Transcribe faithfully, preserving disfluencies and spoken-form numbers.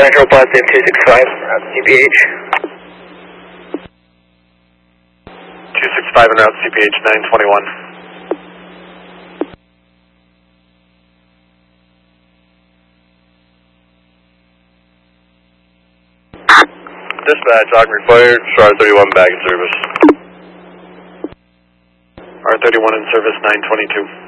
Central positive two six five, route C P H. two six five en route C P H nine twenty-one. Dispatch, Ogden required, R thirty-one back in service. R thirty-one in service nine twenty-two.